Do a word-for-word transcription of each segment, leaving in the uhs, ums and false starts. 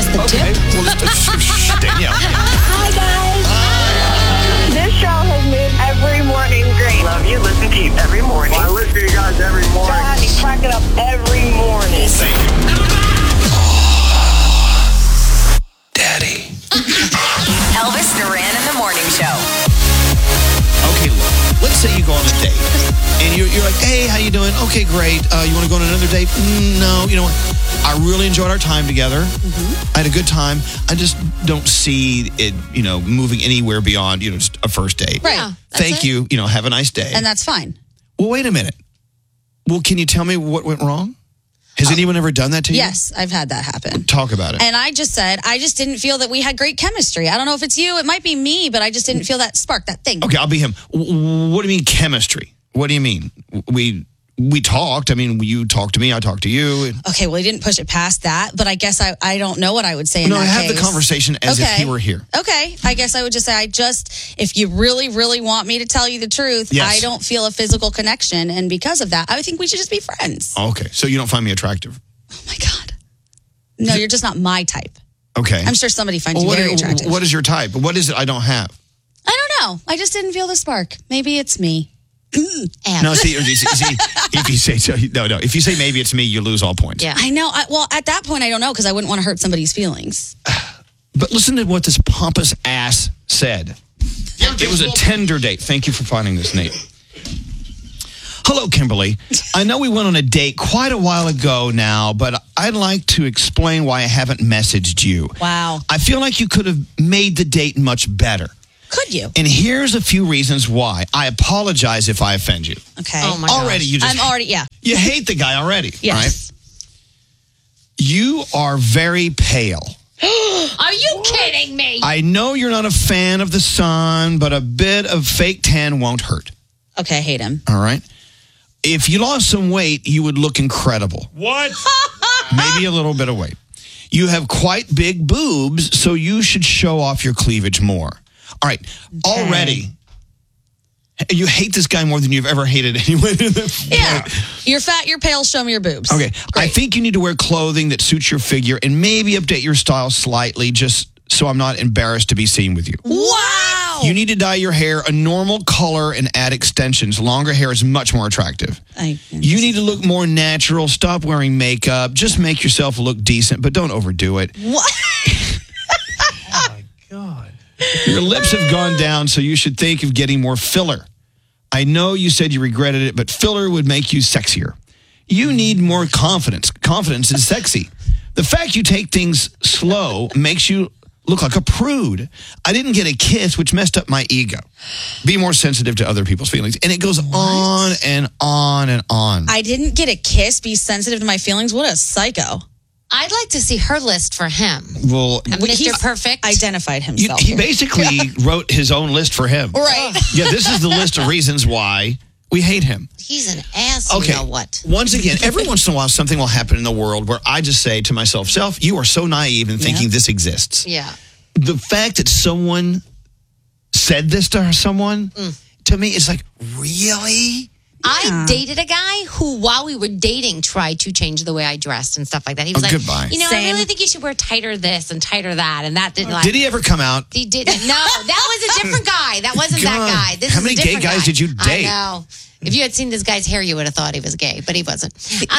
the okay. tip. Well, Danielle. Hi, guys. Hi. This show has made every morning great. Love you. Listen to you every morning. Well, I listen to you guys every morning. God, you crack it up every morning. Thank you. Oh, Daddy. Elvis Duran in the Morning Show. Okay, look. Let's say you go on a date, and you're, you're like, hey, how you doing? Okay, great. Uh, you want to go on another date? Mm, no. You know what? I really enjoyed our time together. Mm-hmm. I had a good time. I just don't see it, you know, moving anywhere beyond, you know, just a first date. Right. Yeah, Thank it. you. You know, have a nice day. And that's fine. Well, wait a minute. Well, can you tell me what went wrong? Has oh. anyone ever done that to you? Yes, I've had that happen. Talk about it. And I just said, I just didn't feel that we had great chemistry. I don't know if it's you. It might be me, but I just didn't feel that spark, that thing. Okay, I'll be him. What do you mean chemistry? What do you mean? We we talked. I mean, you talked to me. I talked to you. Okay, well, he didn't push it past that, but I guess I, I don't know what I would say in no, that I have case. the conversation as okay. if he were here. Okay, I guess I would just say, I just, if you really, really want me to tell you the truth, yes. I don't feel a physical connection, and because of that, I think we should just be friends. Okay, so you don't find me attractive? Oh, my God. No, you're just not my type. Okay. I'm sure somebody finds well, you very is, attractive. What is your type? What is it I don't have? I don't know. I just didn't feel the spark. Maybe it's me. No, see, see, see, if you say so, no, no. If you say maybe it's me, you lose all points. Yeah, I know. I, well, at that point, I don't know because I wouldn't want to hurt somebody's feelings. But listen to what this pompous ass said. It was a tender date. Thank you for finding this, Nate. Hello, Kimberly. I know we went on a date quite a while ago now, but I'd like to explain why I haven't messaged you. Wow. I feel like you could have made the date much better. Could you? And here's a few reasons why. I apologize if I offend you. Okay. Oh, my Already, gosh. you just... I'm already, yeah. You hate the guy already, Yes. right? You are very pale. Are you kidding me? I know you're not a fan of the sun, but a bit of fake tan won't hurt. Okay, I hate him. All right? If you lost some weight, you would look incredible. What? Maybe a little bit of weight. You have quite big boobs, so you should show off your cleavage more. All right. Okay. Already, you hate this guy more than you've ever hated anyone. Yeah. You're fat, you're pale, show me your boobs. Okay. Great. I think you need to wear clothing that suits your figure and maybe update your style slightly just so I'm not embarrassed to be seen with you. Wow. You need to dye your hair a normal color and add extensions. Longer hair is much more attractive. I, you need to look more natural. Stop wearing makeup. Just make yourself look decent, but don't overdo it. What? Oh, my God. Your lips have gone down, so you should think of getting more filler. I know you said you regretted it, but filler would make you sexier. You need more confidence. Confidence is sexy. The fact you take things slow makes you look like a prude. I didn't get a kiss, which messed up my ego. Be more sensitive to other people's feelings. And it goes what? on and on and on. I didn't get a kiss. Be sensitive to my feelings. What a psycho. I'd like to see her list for him. Well, Mister Perfect identified you, himself. he basically wrote his own list for him. Right. Yeah, this is the list of reasons why we hate him. He's an ass, okay. You know what? Once again, every once in a while, something will happen in the world where I just say to myself, self, you are so naive in thinking yeah. this exists. Yeah. The fact that someone said this to someone, mm. to me, is like, really? I Yeah. dated a guy who, while we were dating, tried to change the way I dressed and stuff like that. He was Oh, like, goodbye. you know, Same. I really think you should wear tighter this and tighter that. And that didn't like. Did he ever come out? He didn't. No, that was a different guy. That wasn't God. that guy. This How is many a gay different guys guy. did you date? I know. If you had seen this guy's hair, you would have thought he was gay, but he wasn't.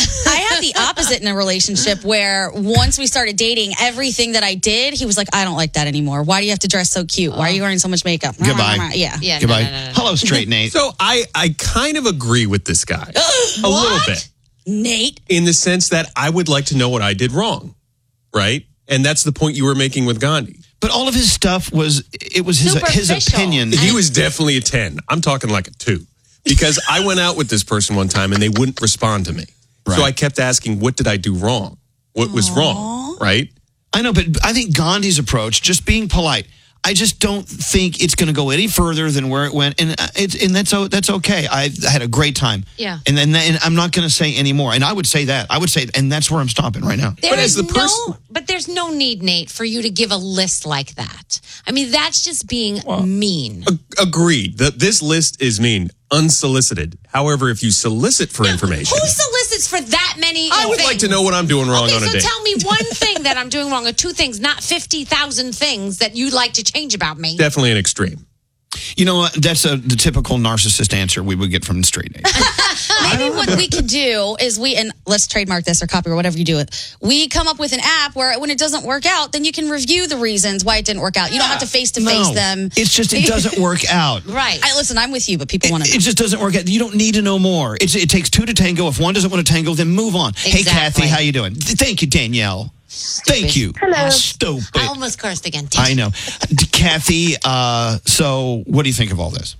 I had the opposite in a relationship where once we started dating, everything that I did, he was like, I don't like that anymore. Why do you have to dress so cute? Why are you wearing so much makeup? Goodbye. Yeah. Yeah, Goodbye. no, no, no, no. Hello, straight Nate. So I, I kind of agree with this guy. A little bit. Nate? In the sense that I would like to know what I did wrong. Right? And that's the point you were making with Gandhi. But all of his stuff was, it was his, his Superficial. opinion. He was definitely a ten. I'm talking like a two. Because I went out with this person one time and they wouldn't respond to me. Right. So I kept asking, what did I do wrong? What was wrong? Right? I know, but I think Gandhi's approach, just being polite, I just don't think it's going to go any further than where it went, and it's and that's that's okay. I had a great time. Yeah. And then and I'm not going to say any more. And I would say that I would say, and that's where I'm stopping right now. There But as is the no, person- but there's no need, Nate, for you to give a list like that. I mean, that's just being mean. A- agreed. The, this list is mean, unsolicited. However, if you solicit for information, Who solicits for that many? I would things? like to know what I'm doing wrong okay, on a so date. tell me one thing thing that I'm doing wrong, or two things, not fifty thousand things that you'd like to change about me. Definitely an extreme. You know what? That's a, the typical narcissist answer we would get from straight A's. Maybe what we could do is we, and let's trademark this or copy or whatever you do it. We come up with an app where when it doesn't work out, then you can review the reasons why it didn't work out. You don't have to face to face No, them. it's just it doesn't work out. Right. I listen, I'm with you, but people want to It just doesn't work out. You don't need to know more. It's, it takes two to tango. If one doesn't want to tango, then move on. Hey, Exactly. Kathy, how you doing? Thank you, Danielle. Thank you. Hello. Stupid. I almost cursed again. I know. Kathy, uh, so what do you think of all this?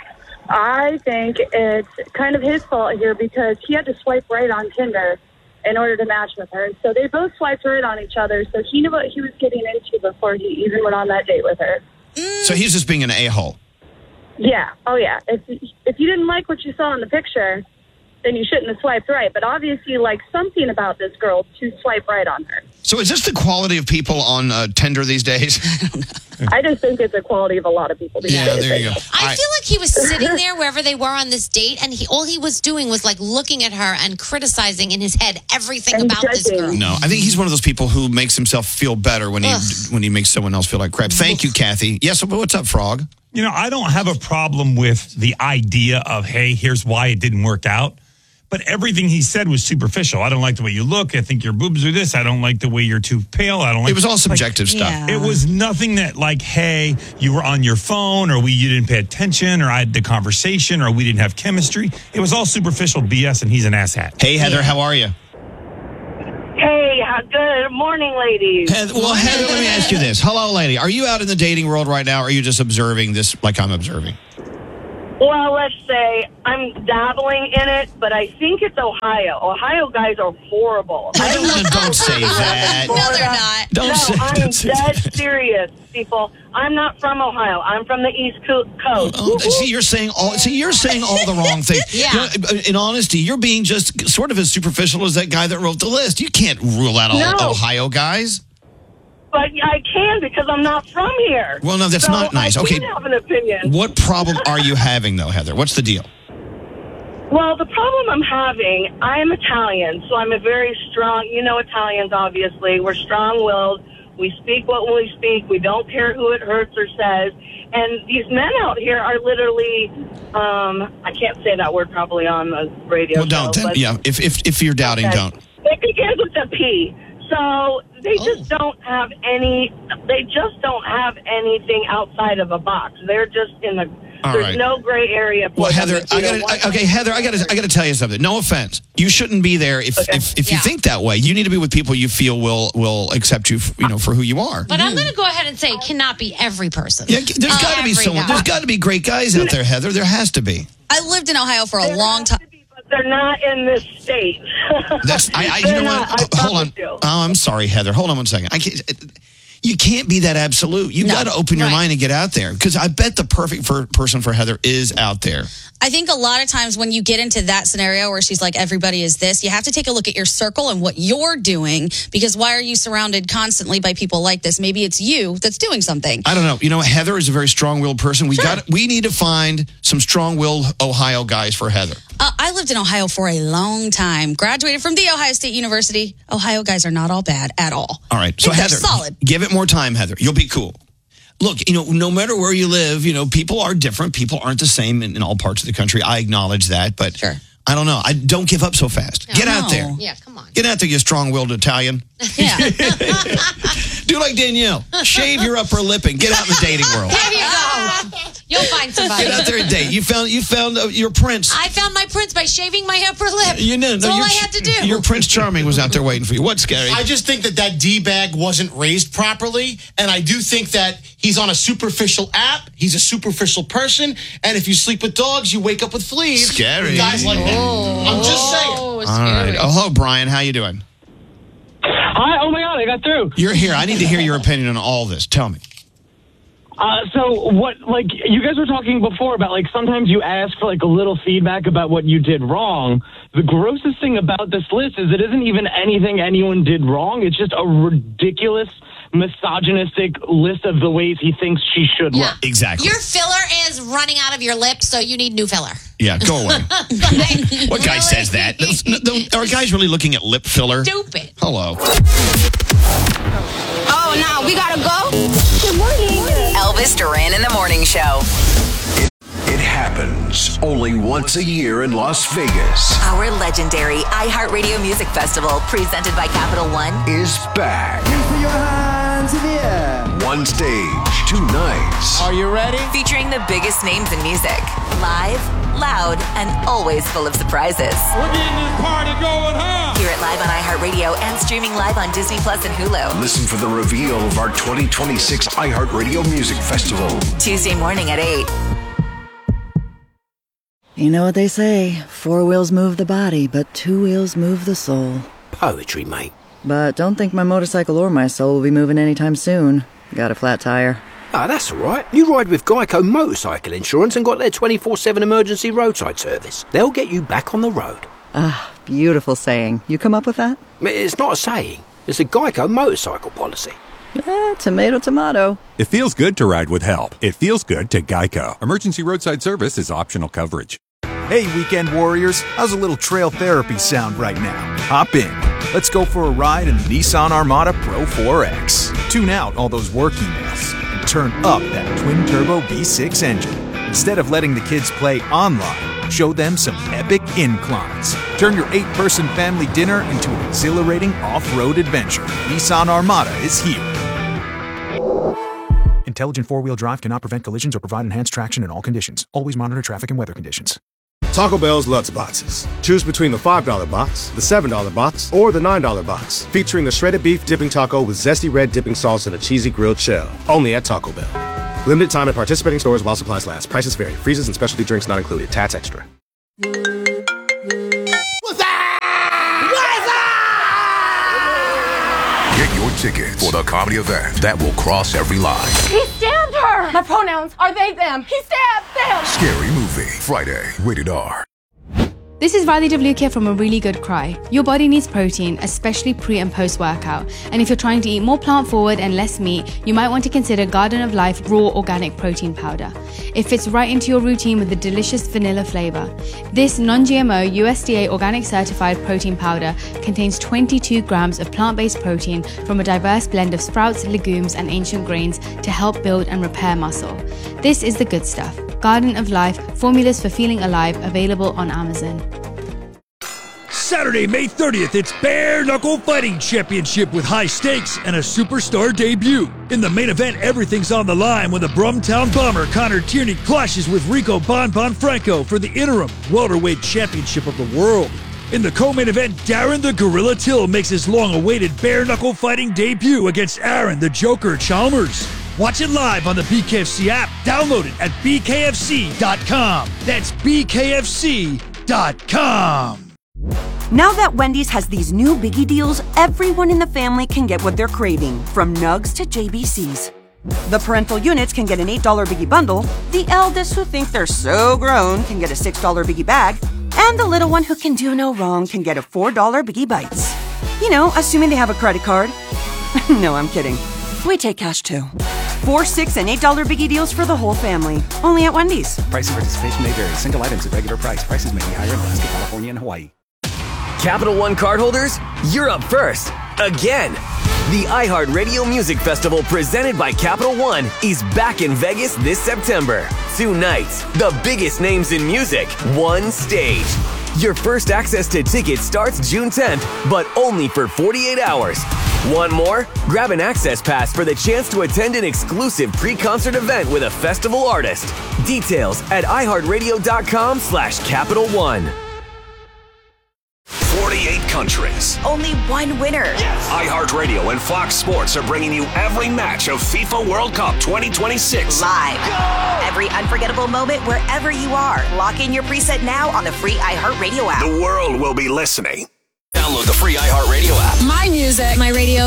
I think it's kind of his fault here because he had to swipe right on Tinder in order to match with her. So they both swiped right on each other. So he knew what he was getting into before he even went on that date with her. So he's just being an a-hole. Yeah. Oh, yeah. If if you didn't like what you saw in the picture, then you shouldn't have swiped right. But obviously, you like something about this girl to swipe right on her. So is this the quality of people on uh, Tinder these days? I just think it's the quality of a lot of people these Yeah, days. there you go. I I- feel like he was sitting there wherever they were on this date, and he all he was doing was like looking at her and criticizing in his head everything And about this judging. girl. No, I think he's one of those people who makes himself feel better when he Ugh. when he makes someone else feel like crap. Thank you, Kathy. Yes, but what's up, Frog? You know, I don't have a problem with the idea of, hey, here's why it didn't work out. But everything he said was superficial. I don't like the way you look. I think your boobs are this. I don't like the way you're too pale. I don't like It was all subjective stuff. Yeah. It was nothing that like, hey, you were on your phone or we you didn't pay attention or I had the conversation or we didn't have chemistry. It was all superficial B S and he's an asshat. Hey, Heather, how are you? Hey, how- good morning, ladies. Heather, well, Heather, let me ask you this. Hello, lady. Are you out in the dating world right now or are you just observing this like I'm observing? Well, let's say I'm dabbling in it, but I think it's Ohio. Ohio guys are horrible. I don't know. Don't say that. No, they're not. Don't No, say, I'm don't say dead that. serious, people. I'm not from Ohio. I'm from the East Co- Coast. Oh, see, you're saying all. See, you're saying all the wrong things. Yeah. You know, in honesty, you're being just sort of as superficial as that guy that wrote the list. You can't rule out all No. Ohio guys. But I can because I'm not from here. Well, no, that's So not nice. I Okay. can have an opinion. What problem are you having, though, Heather? What's the deal? Well, the problem I'm having, I'm Italian, so I'm a very strong, you know Italians, obviously. We're strong-willed. We speak what we speak. We don't care who it hurts or says. And these men out here are literally, um, I can't say that word probably on the radio Well, don't. show. Then, but- yeah, if, if, if you're doubting, Okay. don't. It begins with a P. So they Oh. just don't have any, they just don't have anything outside of a box. They're just in the, All there's right. no gray area for Well, them. Heather, You I know, got one- to okay, Heather, I got to I got to tell you something. No offense, you shouldn't be there if if, if you Yeah. think that way. You need to be with people you feel will will accept you, f- you know, for who you are. But I'm going to go ahead and say it cannot be every person. Yeah, there's Uh, got to be every someone. guy. There's got to be great guys out there, Heather. There has to be. I lived in Ohio for a There long has time. to be, but they're not in this state. That's I. I you They're know not, what? I Hold on. promise you. Oh, I'm sorry, Heather. Hold on one second. I can't. You can't be that absolute. You've No. got to open your Right. mind and get out there. Because I bet the perfect for, person for Heather is out there. I think a lot of times when you get into that scenario where she's like, everybody is this, you have to take a look at your circle and what you're doing because why are you surrounded constantly by people like this? Maybe it's you that's doing something. I don't know. You know, Heather is a very strong-willed person. We got. We need to find some strong-willed Ohio guys for Heather. Uh, I lived in Ohio for a long time, graduated from The Ohio State University. Ohio guys are not all bad at all. All right. So They're Heather, solid. give it more time, Heather. You'll be cool. Look, you know, no matter where you live, you know, people are different. People aren't the same in, in all parts of the country. I acknowledge that, but Sure. I don't know. I don't give up so fast. Get out No. there. Yeah, come on. Get out there, you strong-willed Italian. Yeah. Do like Danielle. Shave your upper lip and get out in the dating world. There you go. You'll find somebody. Get out there and date. You found you found uh, your prince. I found my prince by shaving my upper lip. You know, That's no, all your- I had to do. Your Prince Charming was out there waiting for you. What's scary? I just think that that D-bag wasn't raised properly, and I do think that he's on a superficial app. He's a superficial person, and if you sleep with dogs, you wake up with fleas. Scary. Guys like that. I'm just saying. Oh, All right. Oh, hello, Brian. How you doing? Hi, oh my God, I got through. You're here. I need to hear your opinion on all this. Tell me. Uh, so what, like, you guys were talking before about, like, sometimes you ask for, like, a little feedback about what you did wrong. The grossest thing about this list is it isn't even anything anyone did wrong. It's just a ridiculous, misogynistic list of the ways he thinks she should Yeah. look. Exactly. Your filler is running out of your lips, so you need new filler. Yeah, go away. What guy says that? Are guys really looking at lip filler? Stupid. Hello. So now we gotta go. Good morning. Elvis Duran in the Morning Show. It happens only once a year in Las Vegas. Our legendary iHeartRadio Music Festival, presented by Capital One, Is back. One stage, two nights. Are you ready? featuring the biggest names in music. Live, loud, and always full of surprises. We're getting this party going, huh? Hear it live on iHeartRadio and streaming live on Disney Plus and Hulu. Listen for the reveal of our twenty twenty-six iHeartRadio Music Festival. Tuesday morning at eight. You know what they say, four wheels move the body, but two wheels move the soul. Poetry, mate. But don't think my motorcycle or my soul will be moving anytime soon. Got a flat tire. Ah, that's all right. You ride with Geico Motorcycle Insurance and got their twenty-four seven emergency roadside service. They'll get you back on the road. Ah, beautiful saying. You come up with that? It's not a saying. It's a Geico motorcycle policy. Eh, tomato, tomato. It feels good to ride with help. It feels good to Geico. Emergency roadside service is optional coverage. Hey, weekend warriors. How's a little trail therapy sound right now? Hop in. Let's go for a ride in the Nissan Armada Pro four X. Tune out all those work emails and turn up that twin-turbo V six engine. Instead of letting the kids play online, show them some epic inclines. Turn your eight-person family dinner into an exhilarating off-road adventure. Nissan Armada is here. Intelligent four-wheel drive cannot prevent collisions or provide enhanced traction in all conditions. Always monitor traffic and weather conditions. Taco Bell's Lutz Boxes. Choose between the five dollar box, the seven dollar box, or the nine dollar box. Featuring the shredded beef dipping taco with zesty red dipping sauce and a cheesy grilled shell. Only at Taco Bell. Limited time at participating stores while supplies last. Prices vary. Freezes and specialty drinks not included. Tats extra. What's that? Get your tickets for the comedy event that will cross every line. He stabbed her. My pronouns are they, them. He stabbed them. Scary Movie. Friday. Rated R. This is Riley W. here from A Really Good Cry. Your body needs protein, especially pre and post workout. And if you're trying to eat more plant forward and less meat, you might want to consider Garden of Life Raw Organic Protein Powder. It fits right into your routine with a delicious vanilla flavor. This non-G M O U S D A organic certified protein powder contains twenty-two grams of plant-based protein from a diverse blend of sprouts, legumes, and ancient grains to help build and repair muscle. This is the good stuff. Garden of Life, formulas for feeling alive, available on Amazon. Saturday, May thirtieth, it's Bare Knuckle Fighting Championship with high stakes and a superstar debut. In the main event, everything's on the line when the Brumtown Bomber Connor Tierney clashes with Rico Bon Bon Franco for the interim welterweight championship of the world. In the co-main event, Darren the Gorilla Till makes his long-awaited bare knuckle fighting debut against Aaron the Joker Chalmers. Watch it live on the B K F C app. Download it at B K F C dot com. That's B K F C dot com. Now that Wendy's has these new biggie deals, everyone in the family can get what they're craving, from nugs to J B Cs. The parental units can get an eight dollar biggie bundle, the eldest who think they're so grown can get a six dollar biggie bag, and the little one who can do no wrong can get a four dollar biggie bites. You know, assuming they have a credit card. No, I'm kidding. We take cash too. Four, six, and eight dollar biggie deals for the whole family. Only at Wendy's. Price and participation may vary. Single items at regular price. Prices may be higher in Alaska, California, and Hawaii. Capital One cardholders, you're up first. Again. The iHeartRadio Music Festival presented by Capital One is back in Vegas this September. Two nights, the biggest names in music, one stage. Your first access to tickets starts June tenth, but only for forty-eight hours. Want more? Grab an access pass for the chance to attend an exclusive pre-concert event with a festival artist. Details at iHeartRadio.com slash Capital One. forty-eight countries. Only one winner. Yes. iHeartRadio and Fox Sports are bringing you every match of FIFA World Cup twenty twenty-six. Live. Go! Every unforgettable moment wherever you are. Lock in your preset now on the free iHeartRadio app. The world will be listening. Download the free iHeartRadio app. My music, my radio.